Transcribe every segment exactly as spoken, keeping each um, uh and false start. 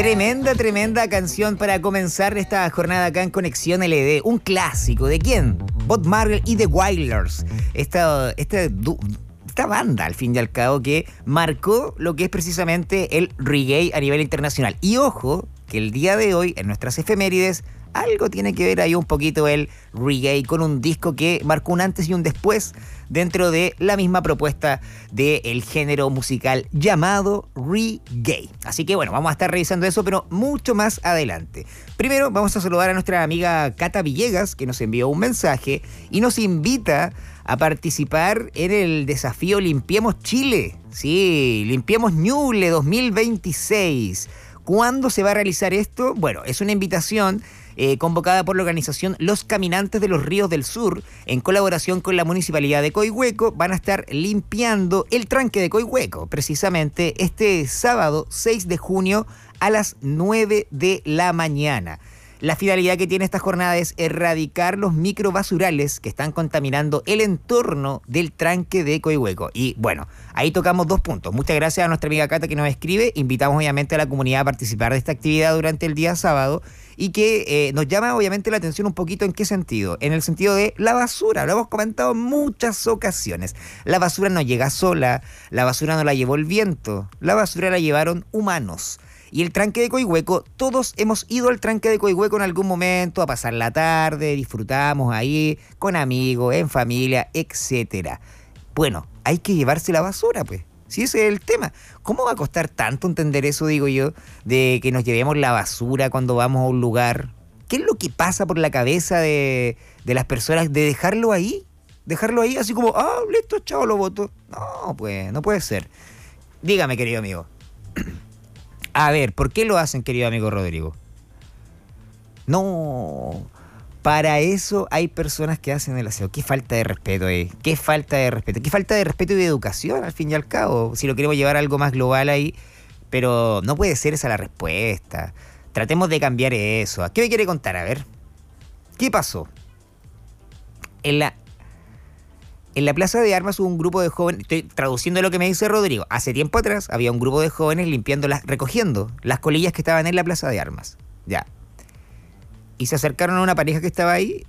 Tremenda, tremenda canción para comenzar esta jornada acá en Conexión L D. Un clásico. ¿De quién? Bob Marley y The Wailers. Esta, esta, esta banda, al fin y al cabo, que marcó lo que es precisamente el reggae a nivel internacional. Y ojo, que el día de hoy, en nuestras efemérides, algo tiene que ver ahí un poquito el reggae con un disco que marcó un antes y un después dentro de la misma propuesta del género musical llamado reggae. Así que bueno, vamos a estar revisando eso, pero mucho más adelante. Primero vamos a saludar a nuestra amiga Cata Villegas, que nos envió un mensaje y nos invita a participar en el desafío Limpiemos Chile. Sí, Limpiemos Ñuble dos mil veintiséis. ¿Cuándo se va a realizar esto? Bueno, es una invitación Eh, convocada por la organización Los Caminantes de los Ríos del Sur, en colaboración con la Municipalidad de Coihueco. Van a estar limpiando el tranque de Coihueco, precisamente este sábado seis de junio a las nueve de la mañana. La finalidad que tiene esta jornada es erradicar los microbasurales que están contaminando el entorno del tranque de Coihueco. Y bueno, ahí tocamos dos puntos. Muchas gracias a nuestra amiga Cata que nos escribe. Invitamos obviamente a la comunidad a participar de esta actividad durante el día sábado y que eh, nos llama obviamente la atención un poquito. ¿En qué sentido? En el sentido de la basura. Lo hemos comentado en muchas ocasiones. La basura no llega sola, la basura no la llevó el viento, la basura la llevaron humanos. Y el tranque de Coihueco, todos hemos ido al tranque de Coihueco en algún momento a pasar la tarde, disfrutamos ahí con amigos, en familia, etcétera. Bueno, hay que llevarse la basura, pues. Si ese es el tema. ¿Cómo va a costar tanto entender eso, digo yo, de que nos llevemos la basura cuando vamos a un lugar? ¿Qué es lo que pasa por la cabeza de, de las personas de dejarlo ahí? Dejarlo ahí así como, ah, listo, chao, lo boto. No, pues, no puede ser. Dígame, querido amigo. A ver, ¿por qué lo hacen, querido amigo Rodrigo? No, para eso hay personas que hacen el aseo. Qué falta de respeto, eh. Qué falta de respeto. Qué falta de respeto y de educación, al fin y al cabo. Si lo queremos llevar a algo más global ahí. Pero no puede ser esa la respuesta. Tratemos de cambiar eso. ¿Qué me quiere contar? A ver. ¿Qué pasó? En la... En la Plaza de Armas hubo un grupo de jóvenes, estoy traduciendo lo que me dice Rodrigo, hace tiempo atrás había un grupo de jóvenes limpiando las, recogiendo las colillas que estaban en la Plaza de Armas. Ya. Y se acercaron a una pareja que estaba ahí.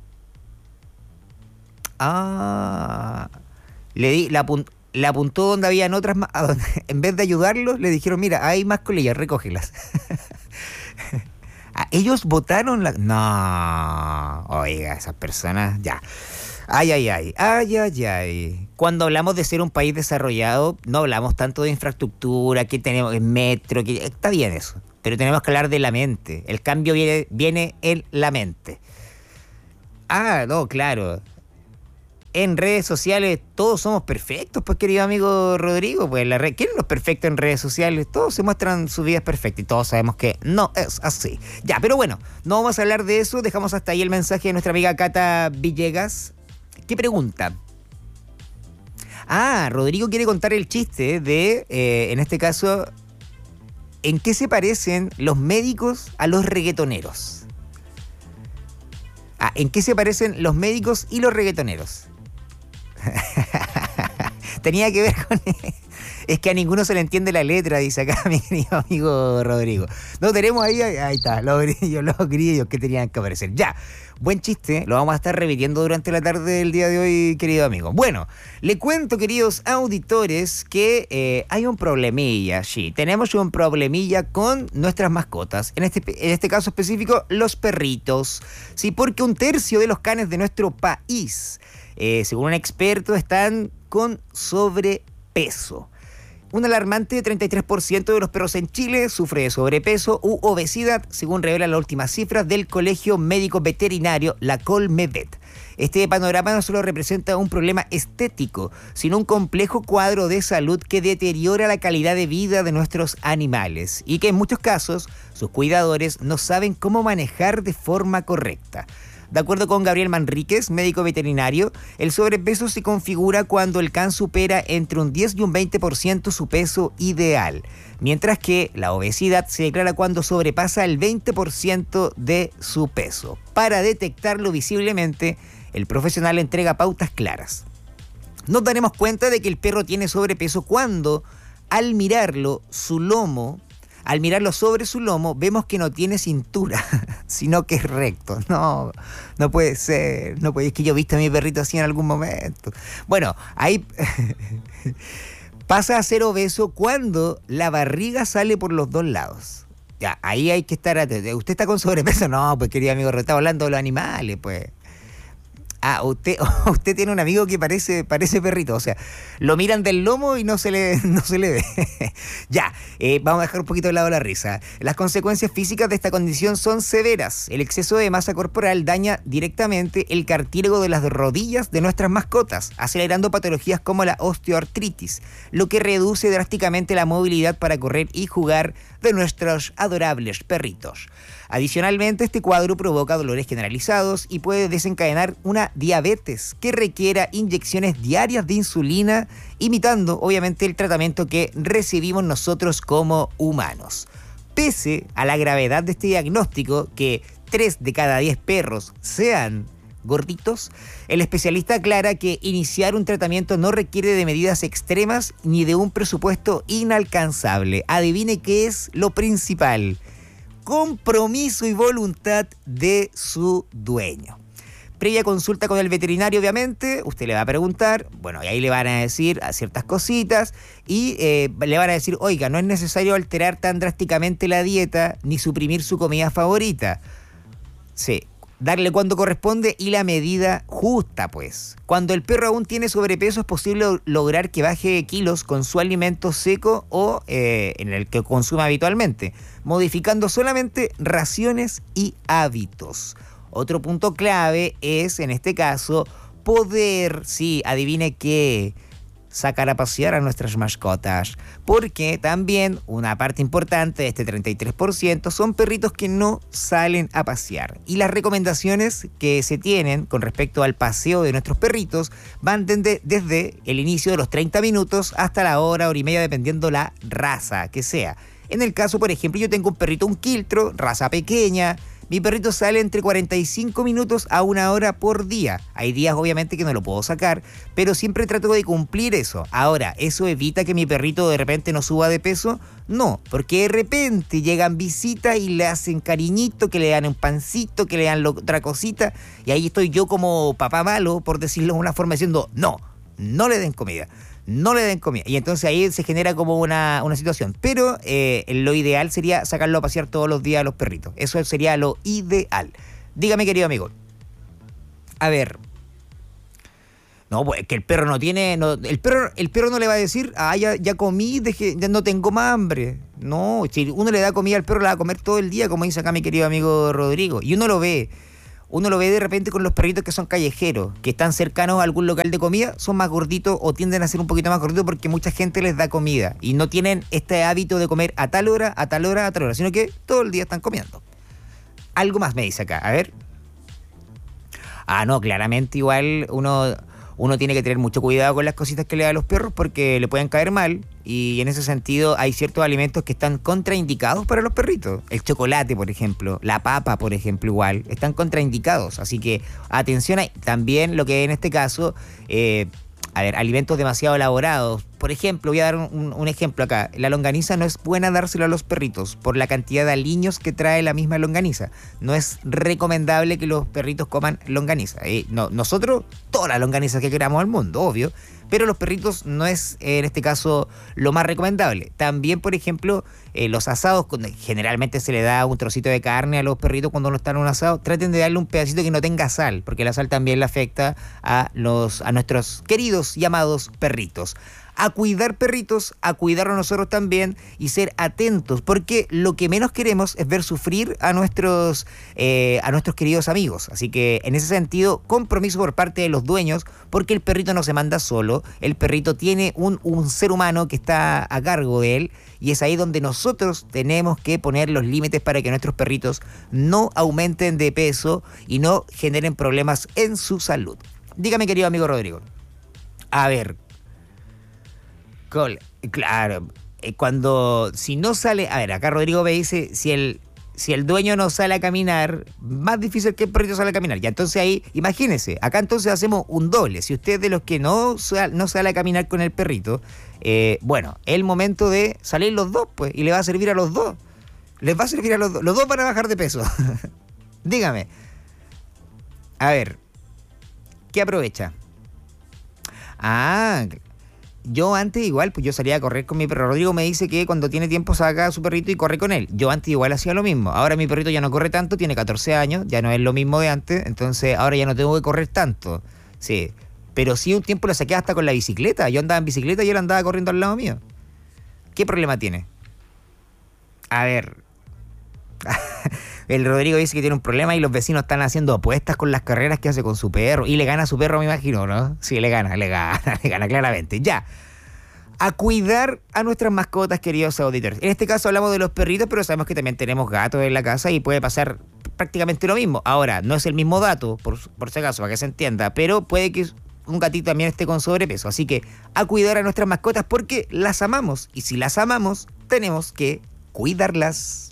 Ah. Le di, la, apunt, la apuntó donde habían otras más. Donde, en vez de ayudarlos, le dijeron, mira, hay más colillas, recógelas. Ellos votaron la. No. Oiga, esas personas, ya. Ay, ay, ay, ay, ay, ay. Cuando hablamos de ser un país desarrollado, no hablamos tanto de infraestructura, que tenemos el metro, que está bien eso, pero tenemos que hablar de la mente. El cambio viene, viene en la mente. Ah, no, claro. En redes sociales todos somos perfectos, pues, querido amigo Rodrigo. Pues la red, ¿quién no es perfecto en redes sociales? Todos se muestran sus vidas perfectas y todos sabemos que no es así. Ya, pero bueno, no vamos a hablar de eso. Dejamos hasta ahí el mensaje de nuestra amiga Cata Villegas. ¿Qué pregunta? Ah, Rodrigo quiere contar el chiste de, eh, en este caso, ¿en qué se parecen los médicos a los reggaetoneros? Ah, ¿en qué se parecen los médicos y los reggaetoneros? Tenía que ver con... Es que a ninguno se le entiende la letra, dice acá mi querido amigo Rodrigo. No, tenemos ahí, ahí está, los grillos, los grillos que tenían que aparecer. Ya, buen chiste, lo vamos a estar repitiendo durante la tarde del día de hoy, querido amigo. Bueno, le cuento, queridos auditores, que eh, hay un problemilla, sí. Tenemos un problemilla con nuestras mascotas. En este, en este caso específico, los perritos. Sí, porque un tercio de los canes de nuestro país, eh, según un experto, están con sobrepeso. Un alarmante treinta y tres por ciento de los perros en Chile sufre de sobrepeso u obesidad, según revelan las últimas cifras del Colegio Médico Veterinario, la Colmevet. Este panorama no solo representa un problema estético, sino un complejo cuadro de salud que deteriora la calidad de vida de nuestros animales y que en muchos casos sus cuidadores no saben cómo manejar de forma correcta. De acuerdo con Gabriel Manríquez, médico veterinario, el sobrepeso se configura cuando el can supera entre un diez y un veinte por ciento su peso ideal, mientras que la obesidad se declara cuando sobrepasa el veinte por ciento de su peso. Para detectarlo visiblemente, el profesional entrega pautas claras. Nos daremos cuenta de que el perro tiene sobrepeso cuando, al mirarlo, su lomo Al mirarlo sobre su lomo, vemos que no tiene cintura, sino que es recto. No, no puede ser. No puede, es que yo he visto a mi perrito así en algún momento. Bueno, ahí pasa a ser obeso cuando la barriga sale por los dos lados. Ya, ahí hay que estar atento. ¿Usted está con sobrepeso? No, pues querido amigo, está hablando de los animales, pues. Ah, usted, usted tiene un amigo que parece, parece perrito, o sea, lo miran del lomo y no se le, no se le ve. Ya, eh, vamos a dejar un poquito de lado la risa. Las consecuencias físicas de esta condición son severas. El exceso de masa corporal daña directamente el cartílago de las rodillas de nuestras mascotas, acelerando patologías como la osteoartritis, lo que reduce drásticamente la movilidad para correr y jugar de nuestros adorables perritos. Adicionalmente, este cuadro provoca dolores generalizados y puede desencadenar una diabetes que requiera inyecciones diarias de insulina, imitando obviamente el tratamiento que recibimos nosotros como humanos. Pese a la gravedad de este diagnóstico, que tres de cada diez perros sean gorditos, el especialista aclara que iniciar un tratamiento no requiere de medidas extremas ni de un presupuesto inalcanzable. Adivine qué es lo principal: compromiso y voluntad de su dueño. Previa consulta con el veterinario, obviamente, usted le va a preguntar, bueno, y ahí le van a decir ciertas cositas y eh, le van a decir, oiga, no es necesario alterar tan drásticamente la dieta ni suprimir su comida favorita. Sí, darle cuando corresponde y la medida justa, pues. Cuando el perro aún tiene sobrepeso, es posible lograr que baje kilos con su alimento seco o eh, en el que consuma habitualmente, modificando solamente raciones y hábitos. Otro punto clave es, en este caso, poder, sí, adivine qué, sacar a pasear a nuestras mascotas, porque también una parte importante de este treinta y tres por ciento son perritos que no salen a pasear, y las recomendaciones que se tienen con respecto al paseo de nuestros perritos van desde, desde el inicio de los treinta minutos hasta la hora, hora y media, dependiendo la raza que sea. En el caso, por ejemplo, yo tengo un perrito, un quiltro, raza pequeña. Mi perrito sale entre cuarenta y cinco minutos a una hora por día. Hay días obviamente que no lo puedo sacar, pero siempre trato de cumplir eso. Ahora, ¿eso evita que mi perrito de repente no suba de peso? No, porque de repente llegan visitas y le hacen cariñito, que le dan un pancito, que le dan otra cosita, y ahí estoy yo como papá malo, por decirlo de una forma, diciendo, no, no le den comida. No le den comida. Y entonces ahí se genera como una, una situación. Pero eh, lo ideal sería sacarlo a pasear todos los días a los perritos. Eso sería lo ideal. Dígame, querido amigo. A ver. No, pues que el perro no tiene... No, el, perro, el perro no le va a decir, ah, ya, ya comí, dejé, ya no tengo más hambre. No, si uno le da comida al perro, la va a comer todo el día, como dice acá mi querido amigo Rodrigo. Y uno lo ve... Uno lo ve de repente con los perritos que son callejeros, que están cercanos a algún local de comida, son más gorditos o tienden a ser un poquito más gorditos porque mucha gente les da comida y no tienen este hábito de comer a tal hora, a tal hora, a tal hora, sino que todo el día están comiendo. Algo más me dice acá, a ver. Ah, no, claramente igual uno, uno tiene que tener mucho cuidado con las cositas que le da a los perros porque le pueden caer mal. Y en ese sentido hay ciertos alimentos que están contraindicados para los perritos. El chocolate, por ejemplo, la papa, por ejemplo, igual, están contraindicados. Así que atención ahí. También lo que en este caso, eh, a ver, alimentos demasiado elaborados. Por ejemplo, voy a dar un, un ejemplo acá. La longaniza no es buena dárselo a los perritos por la cantidad de aliños que trae la misma longaniza. No es recomendable que los perritos coman longaniza. Eh, no, nosotros, todas las longanizas que queramos al mundo, obvio. Pero los perritos no es, en este caso, lo más recomendable. También, por ejemplo, eh, los asados, generalmente se le da un trocito de carne a los perritos cuando no están en un asado. Traten de darle un pedacito que no tenga sal, porque la sal también le afecta a, los, a nuestros queridos y amados perritos. A cuidar perritos, a cuidarnos nosotros también y ser atentos, porque lo que menos queremos es ver sufrir a nuestros, eh, a nuestros queridos amigos. Así que en ese sentido, compromiso por parte de los dueños, porque el perrito no se manda solo, el perrito tiene un, un ser humano que está a cargo de él y es ahí donde nosotros tenemos que poner los límites para que nuestros perritos no aumenten de peso y no generen problemas en su salud. Dígame, querido amigo Rodrigo. A ver... Claro, cuando, si no sale, a ver, acá Rodrigo me dice, si el, si el dueño no sale a caminar, más difícil que el perrito sale a caminar. Ya, entonces ahí, imagínese, acá entonces hacemos un doble. Si usted es de los que no, sal, no sale a caminar con el perrito, eh, bueno, es el momento de salir los dos, pues, y le va a servir a los dos. Les va a servir a los dos. Los dos van a bajar de peso. Dígame. A ver, ¿qué aprovecha? Ah, yo antes igual, pues yo salía a correr con mi perro. Rodrigo me dice que cuando tiene tiempo saca a su perrito y corre con él. Yo antes igual hacía lo mismo. Ahora mi perrito ya no corre tanto, tiene catorce años, ya no es lo mismo de antes, entonces ahora ya no tengo que correr tanto. Sí, pero sí un tiempo lo saqué hasta con la bicicleta. Yo andaba en bicicleta y él andaba corriendo al lado mío. ¿Qué problema tiene? A ver... El Rodrigo dice que tiene un problema y los vecinos están haciendo apuestas con las carreras que hace con su perro. Y le gana a su perro, me imagino, ¿no? Sí, le gana, le gana, le gana claramente. Ya. A cuidar a nuestras mascotas, queridos auditores. En este caso hablamos de los perritos, pero sabemos que también tenemos gatos en la casa y puede pasar prácticamente lo mismo. Ahora, no es el mismo dato, por, por si acaso, para que se entienda, pero puede que un gatito también esté con sobrepeso. Así que a cuidar a nuestras mascotas porque las amamos. Y si las amamos, tenemos que cuidarlas.